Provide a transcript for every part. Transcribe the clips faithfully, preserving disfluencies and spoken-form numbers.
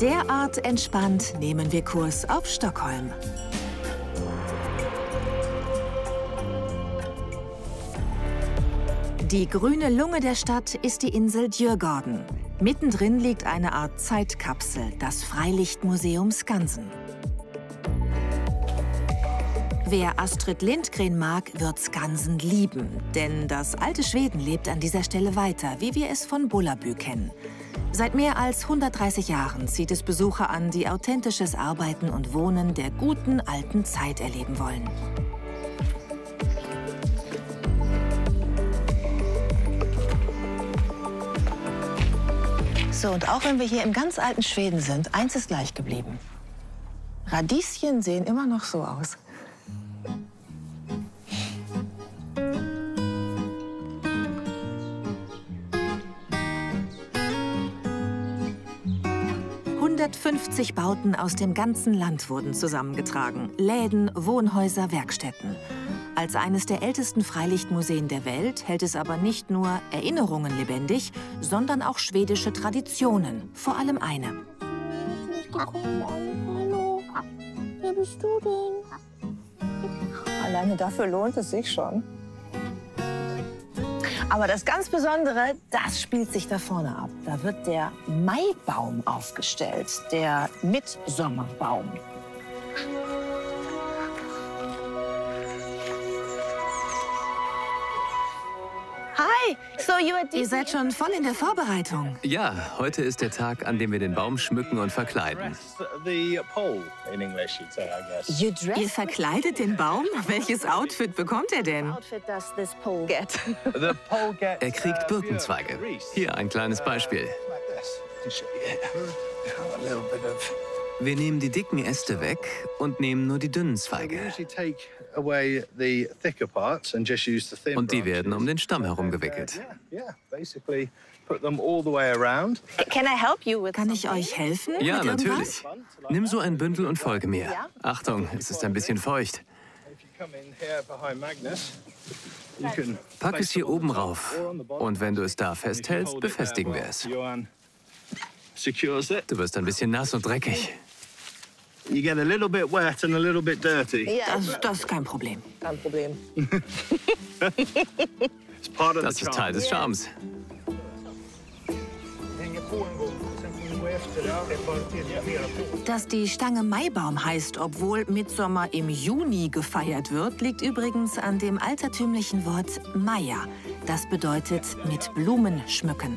Derart entspannt nehmen wir Kurs auf Stockholm. Die grüne Lunge der Stadt ist die Insel Djurgården. Mittendrin liegt eine Art Zeitkapsel, das Freilichtmuseum Skansen. Wer Astrid Lindgren mag, wird Skansen lieben. Denn das alte Schweden lebt an dieser Stelle weiter, wie wir es von Bullerbü kennen. Seit mehr als hundertdreißig Jahren zieht es Besucher an, die authentisches Arbeiten und Wohnen der guten alten Zeit erleben wollen. So, und auch wenn wir hier im ganz alten Schweden sind, eins ist gleich geblieben. Radieschen sehen immer noch so aus. hundertfünfzig Bauten aus dem ganzen Land wurden zusammengetragen. Läden, Wohnhäuser, Werkstätten. Als eines der ältesten Freilichtmuseen der Welt hält es aber nicht nur Erinnerungen lebendig, sondern auch schwedische Traditionen. Vor allem eine. Hallo, wer bist du denn? Alleine dafür lohnt es sich schon. Aber das ganz Besondere, das spielt sich da vorne ab. Da wird der Maibaum aufgestellt, der Mitsommerbaum. Hi, so you are Ihr seid schon voll in der Vorbereitung. Ja, heute ist der Tag, an dem wir den Baum schmücken und verkleiden. Ihr verkleidet den Baum? Welches Outfit bekommt er denn? Er kriegt Birkenzweige. Hier ein kleines Beispiel. Wir nehmen die dicken Äste weg und nehmen nur die dünnen Zweige. Und die werden um den Stamm herum gewickelt. Kann ich euch helfen? Ja, mit natürlich. Nimm so ein Bündel und folge mir. Achtung, es ist ein bisschen feucht. Pack es hier oben rauf. Und wenn du es da festhältst, befestigen wir es. Du wirst ein bisschen nass und dreckig. You get a little bit wet and a little bit dirty. Das, das ist kein Problem. Kein Problem. Das ist Teil des Charmes. Dass die Stange Maibaum heißt, obwohl Mittsommer im Juni gefeiert wird, liegt übrigens an dem altertümlichen Wort Maja. Das bedeutet mit Blumen schmücken.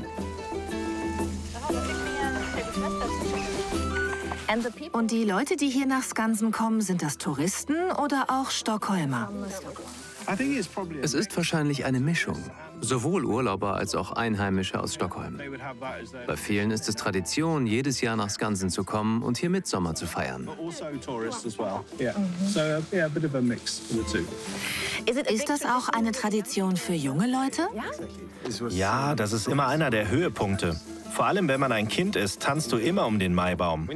Und die Leute, die hier nach Skansen kommen, sind das Touristen oder auch Stockholmer? Es ist wahrscheinlich eine Mischung. Sowohl Urlauber als auch Einheimische aus Stockholm. Bei vielen ist es Tradition, jedes Jahr nach Skansen zu kommen und hier Mittsommer zu feiern. Ist das auch eine Tradition für junge Leute? Ja, das ist immer einer der Höhepunkte. Vor allem, wenn man ein Kind ist, tanzt du immer um den Maibaum.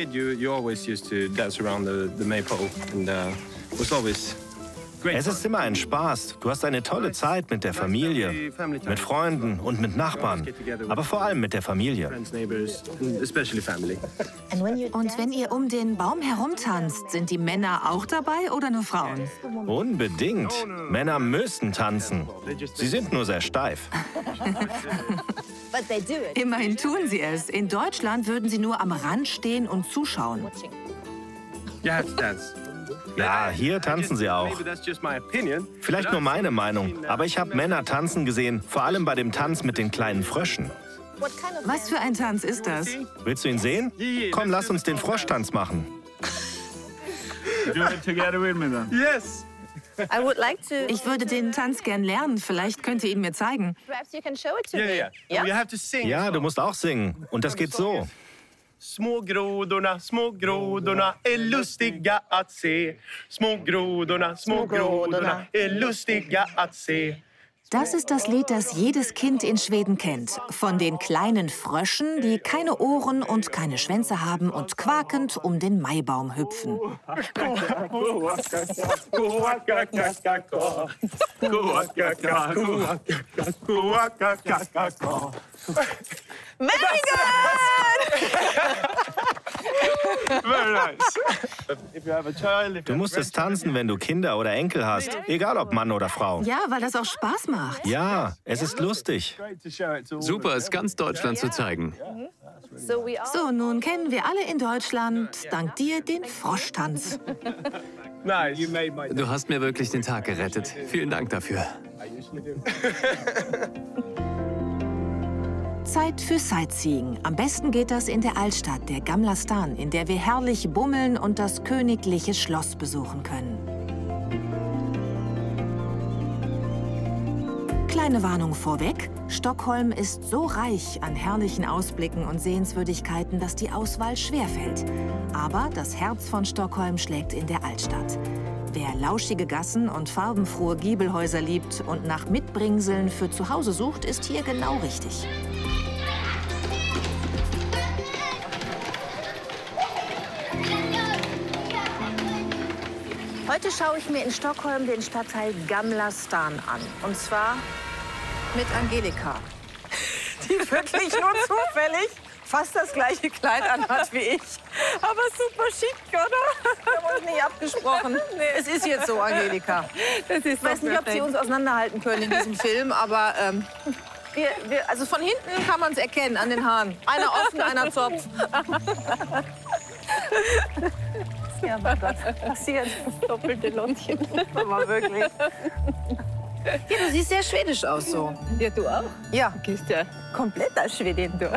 Es ist immer ein Spaß. Du hast eine tolle Zeit mit der Familie, mit Freunden und mit Nachbarn. Aber vor allem mit der Familie. Und wenn ihr um den Baum herumtanzt, sind die Männer auch dabei oder nur Frauen? Unbedingt. Männer müssen tanzen. Sie sind nur sehr steif. Immerhin tun sie es. In Deutschland würden sie nur am Rand stehen und zuschauen. Ja, hier tanzen sie auch. Vielleicht nur meine Meinung, aber ich habe Männer tanzen gesehen, vor allem bei dem Tanz mit den kleinen Fröschen. Was für ein Tanz ist das? Willst du ihn sehen? Komm, lass uns den Froschtanz machen. Yes. Ich würde den Tanz gern lernen. Vielleicht könnt ihr ihn mir zeigen. Ja, du musst auch singen. Und das geht so. Små grodorna, små grodorna är lustiga att se. Små grodorna, små grodorna är lustiga att se. Das ist das Lied, das jedes Kind in Schweden kennt. Von den kleinen Fröschen, die keine Ohren und keine Schwänze haben und quakend um den Maibaum hüpfen. Very good! Du musst es tanzen, wenn du Kinder oder Enkel hast, egal ob Mann oder Frau. Ja, weil das auch Spaß macht. Ja, es ist lustig. Super, es ganz Deutschland zu zeigen. So, nun kennen wir alle in Deutschland, dank dir, den Froschtanz. Du hast mir wirklich den Tag gerettet. Vielen Dank dafür. Zeit für Sightseeing. Am besten geht das in der Altstadt, der Gamla Stan, in der wir herrlich bummeln und das königliche Schloss besuchen können. Kleine Warnung vorweg. Stockholm ist so reich an herrlichen Ausblicken und Sehenswürdigkeiten, dass die Auswahl schwerfällt. Aber das Herz von Stockholm schlägt in der Altstadt. Wer lauschige Gassen und farbenfrohe Giebelhäuser liebt und nach Mitbringseln für zu Hause sucht, ist hier genau richtig. Heute schaue ich mir in Stockholm den Stadtteil Gamla Stan an. Und zwar mit Angelika, die wirklich nur zufällig fast das gleiche Kleid anhat wie ich. Aber super schick, oder? Wir haben uns nicht abgesprochen. Nee. Es ist jetzt so, Angelika. Das ist ich weiß nicht, ob Sie uns auseinanderhalten können in diesem Film, aber ähm, wir, wir, also von hinten kann man es erkennen an den Haaren. Einer offen, einer Zopf. Ja, mein Gott, passiert das doppelte Lottchen. Aber wirklich. Ja, du siehst sehr schwedisch aus so. Ja, du auch? Ja. Du gehst ja komplett als Schwedin, du.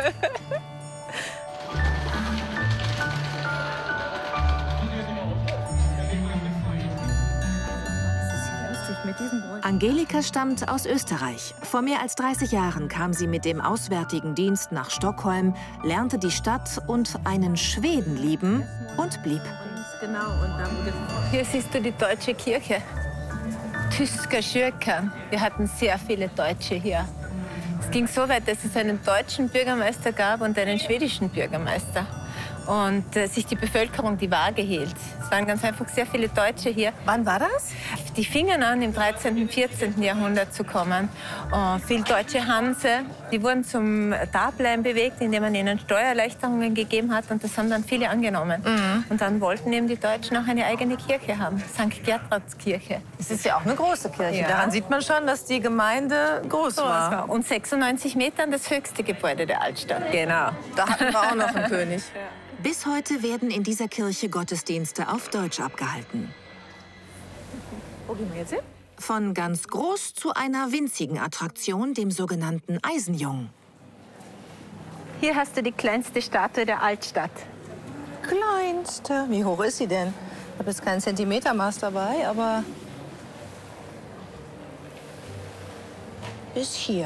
Angelika stammt aus Österreich. Vor mehr als dreißig Jahren kam sie mit dem Auswärtigen Dienst nach Stockholm, lernte die Stadt und einen Schweden lieben und blieb. Genau, und dann wurde... Hier siehst du die deutsche Kirche. Tysker Kyrkan. Wir hatten sehr viele Deutsche hier. Es ging so weit, dass es einen deutschen Bürgermeister gab und einen schwedischen Bürgermeister. Und äh, sich die Bevölkerung die Waage hielt. Es waren ganz einfach sehr viele Deutsche hier. Wann war das? Die fingen an, im dreizehnten, vierzehnten Jahrhundert zu kommen. Und viele deutsche Hanse, die wurden zum Dableiben bewegt, indem man ihnen Steuererleichterungen gegeben hat. Und das haben dann viele angenommen. Mhm. Und dann wollten eben die Deutschen auch eine eigene Kirche haben, Sankt Gertrudskirche. Das ist ja auch eine große Kirche. Ja. Daran sieht man schon, dass die Gemeinde groß So, war. war. Und sechsundneunzig Metern das höchste Gebäude der Altstadt. Genau. Da hatten wir auch noch einen König. Ja. Bis heute werden in dieser Kirche Gottesdienste auf Deutsch abgehalten. Wo gehen wir jetzt hin? Von ganz groß zu einer winzigen Attraktion, dem sogenannten Eisenjungen. Hier hast du die kleinste Statue der Altstadt. Kleinste. Wie hoch ist sie denn? Ich habe jetzt kein Zentimetermaß dabei, aber bis hier.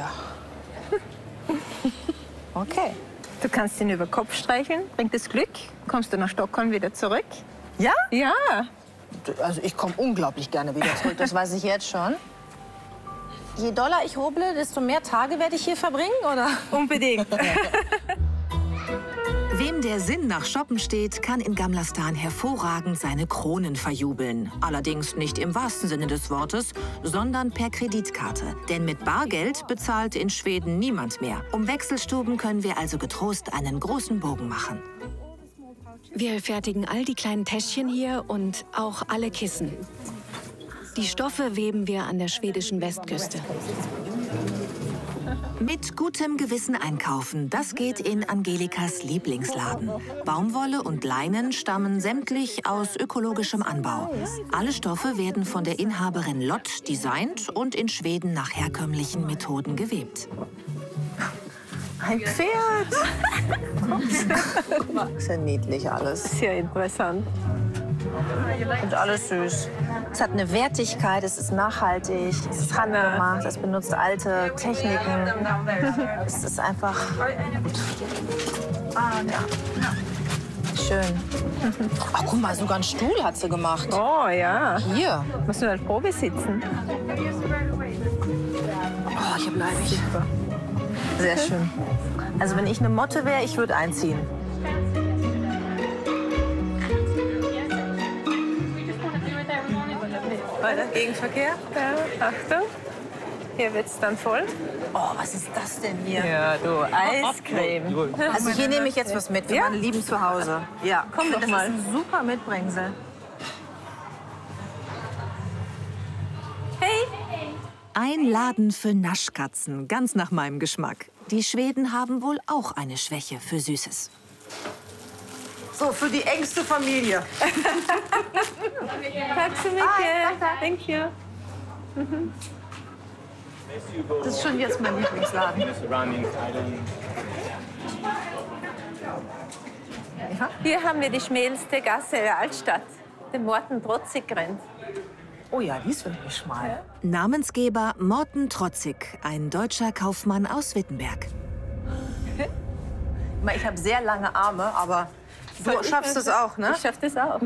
Okay. Du kannst ihn über den Kopf streicheln, bringt es Glück, kommst du nach Stockholm wieder zurück. Ja? Ja. Also ich komme unglaublich gerne wieder zurück, das weiß ich jetzt schon. Je doller ich hoble, desto mehr Tage werde ich hier verbringen, oder? Unbedingt. Wem der Sinn nach Shoppen steht, kann in Gamla Stan hervorragend seine Kronen verjubeln. Allerdings nicht im wahrsten Sinne des Wortes, sondern per Kreditkarte. Denn mit Bargeld bezahlt in Schweden niemand mehr. Um Wechselstuben können wir also getrost einen großen Bogen machen. Wir fertigen all die kleinen Täschchen hier und auch alle Kissen. Die Stoffe weben wir an der schwedischen Westküste. Mit gutem Gewissen einkaufen, das geht in Angelikas Lieblingsladen. Baumwolle und Leinen stammen sämtlich aus ökologischem Anbau. Alle Stoffe werden von der Inhaberin Lott designt und in Schweden nach herkömmlichen Methoden gewebt. Ein Pferd! Ist ja niedlich alles. Sehr interessant. Und alles süß. Es hat eine Wertigkeit, es ist nachhaltig, es ist handgemacht, es benutzt alte Techniken. Es ist einfach ah, ja. Schön. Ach, guck mal, sogar einen Stuhl hat sie gemacht. Oh ja. Hier. Musst du als Probe sitzen. Oh, hier bleibe ich. Sehr schön. Also wenn ich eine Motte wäre, ich würde einziehen. Weiter, Gegenverkehr. Ja, Achtung. Hier wird es dann voll. Oh, was ist das denn hier? Ja, du, Eiscreme. Also hier nehme ich jetzt was mit für Ja? meine Lieben zu Hause. Ja, Komm doch das mal. ist ein super Mitbringsel. Hey, Ein Laden für Naschkatzen, ganz nach meinem Geschmack. Die Schweden haben wohl auch eine Schwäche für Süßes. So, für die engste Familie. tack så mycket. Thank you. Das ist schon jetzt mein Lieblingsladen. Ja? Hier haben wir die schmälste Gasse der Altstadt, den Morten Trotzig-Grenz. Oh ja, die ist wirklich schmal. Namensgeber Morten Trotzig, ein deutscher Kaufmann aus Wittenberg. Ich habe sehr lange Arme, aber du schaffst es auch, ne? Ich schaff das auch.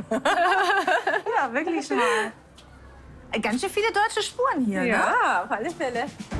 Ja, wirklich schmal. Ganz schön viele deutsche Spuren hier, ne? Ja, auf alle Fälle.